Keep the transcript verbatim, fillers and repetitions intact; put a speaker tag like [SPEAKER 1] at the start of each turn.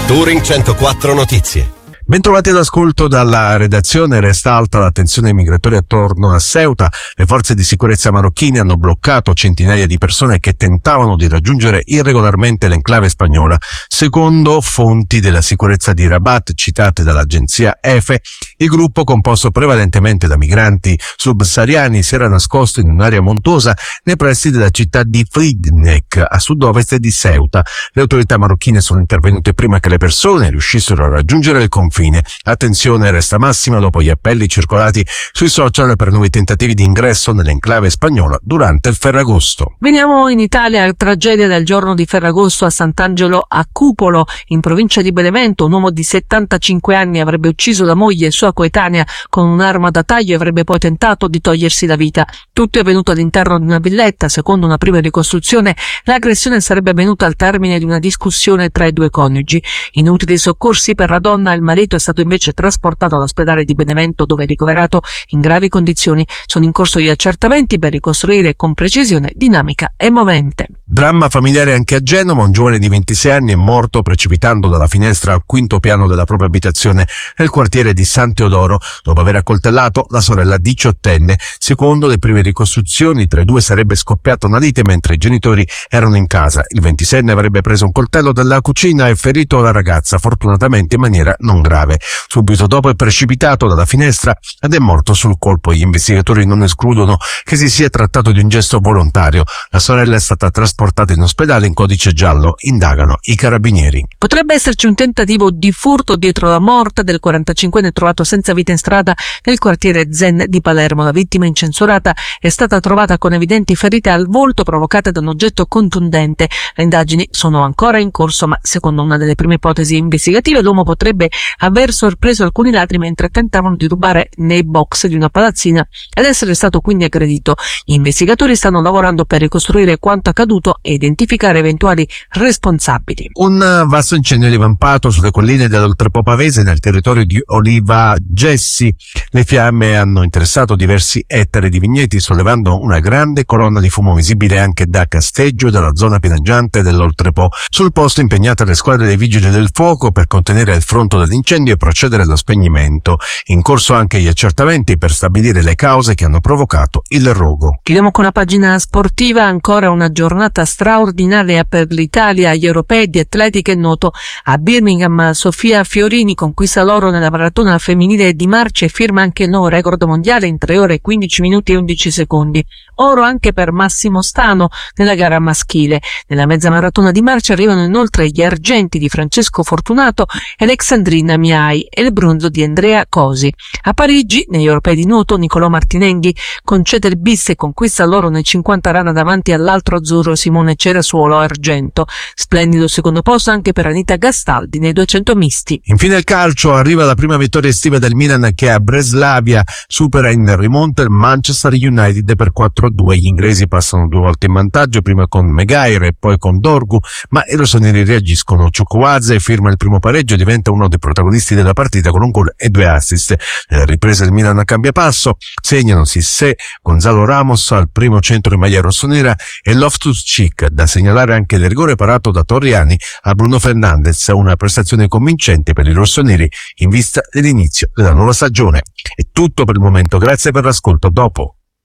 [SPEAKER 1] Touring centoquattro Notizie.
[SPEAKER 2] Bentrovati all'ascolto dalla redazione. Resta alta l'attenzione ai migratori attorno a Ceuta. Le forze di sicurezza marocchine hanno bloccato centinaia di persone che tentavano di raggiungere irregolarmente l'enclave spagnola. Secondo fonti della sicurezza di Rabat citate dall'agenzia E F E, il gruppo, composto prevalentemente da migranti subsahariani, si era nascosto in un'area montuosa nei pressi della città di Fridnek, a sud-ovest di Ceuta. Le autorità marocchine sono intervenute prima che le persone riuscissero a raggiungere il confine. Attenzione resta massima dopo gli appelli circolati sui social per nuovi tentativi di ingresso nell'enclave spagnola durante il Ferragosto.
[SPEAKER 3] Veniamo in Italia. Tragedia del giorno di Ferragosto a Sant'Angelo a Cupolo, in provincia di Benevento. Un uomo di settantacinque anni avrebbe ucciso la moglie e sua coetanea con un'arma da taglio e avrebbe poi tentato di togliersi la vita. Tutto è avvenuto all'interno di una villetta. Secondo una prima ricostruzione, l'aggressione sarebbe avvenuta al termine di una discussione tra i due coniugi. Inutili soccorsi per la donna. Il marito è stato invece trasportato all'ospedale di Benevento, dove è ricoverato in gravi condizioni. Sono in corso gli accertamenti per ricostruire con precisione dinamica e movente.
[SPEAKER 2] Dramma familiare anche a Genova. Un giovane di ventisei anni è morto precipitando dalla finestra al quinto piano della propria abitazione nel quartiere di San Teodoro, dopo aver accoltellato la sorella diciottenne. Secondo le prime ricostruzioni, tra i due sarebbe scoppiata una lite mentre i genitori erano in casa. Il ventisenne avrebbe preso un coltello dalla cucina e ferito la ragazza, fortunatamente in maniera non grave. Subito dopo è precipitato dalla finestra ed è morto sul colpo. Gli investigatori non escludono che si sia trattato di un gesto volontario. La sorella è stata trasportata in ospedale in codice giallo. Indagano i carabinieri.
[SPEAKER 3] Potrebbe esserci un tentativo di furto dietro la morte del quarantacinquenne trovato senza vita in strada nel quartiere Zen di Palermo. La vittima incensurata è stata trovata con evidenti ferite al volto provocate da un oggetto contundente. Le indagini sono ancora in corso, ma secondo una delle prime ipotesi investigative l'uomo potrebbe aver sorpreso alcuni ladri mentre tentavano di rubare nei box di una palazzina ed essere stato quindi aggredito. Gli investigatori stanno lavorando per ricostruire quanto accaduto e identificare eventuali responsabili.
[SPEAKER 2] Un vasto incendio divampato sulle colline dell'Oltrepo Pavese nel territorio di Oliva Gessi. Le fiamme hanno interessato diversi ettari di vigneti, sollevando una grande colonna di fumo visibile anche da Casteggio e dalla zona pianeggiante dell'Oltrepo. Sul posto impegnate le squadre dei vigili del fuoco per contenere il fronte dell'incendio e procedere allo spegnimento. In corso anche gli accertamenti per stabilire le cause che hanno provocato il rogo.
[SPEAKER 3] Chiudiamo con la pagina sportiva. Ancora una giornata straordinaria per l'Italia agli europei di atletica e nuoto. A Birmingham Sofia Fiorini conquista l'oro nella maratona femminile di marcia e firma anche il nuovo record mondiale in tre ore quindici minuti e undici secondi. Oro anche per Massimo Stano nella gara maschile. Nella mezza maratona di marcia arrivano inoltre gli argenti di Francesco Fortunato e Alexandrina Miai e il bronzo di Andrea Cosi. A Parigi, negli europei di nuoto, Nicolò Martinenghi concede il bis e conquista l'oro nei cinquanta rana davanti all'altro azzurro Simone Cerasuolo argento. Splendido secondo posto anche per Anita Gastaldi nei duecento misti.
[SPEAKER 2] Infine il calcio. Arriva la prima vittoria estiva del Milan che a Breslavia supera in rimonta il Manchester United per quattro a due. Gli inglesi passano due volte in vantaggio, prima con Maguire e poi con Dorgu, ma i rossoneri reagiscono. Chukwueze firma il primo pareggio e diventa uno dei protagonisti della partita con un gol e due assist. Nella ripresa il Milan cambia passo, segnano Sissé, Gonzalo Ramos al primo centro in maglia rossonera e Loftus-Cheek. Da segnalare anche il rigore parato da Torriani a Bruno Fernandes, una prestazione convincente per i rossoneri in vista dell'inizio della nuova stagione. È tutto per il momento, grazie per l'ascolto. Dopo